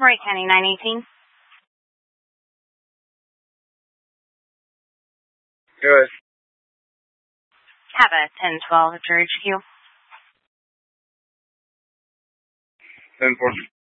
Roy County 918. Good. Have a 1012 at your HQ. 10-4.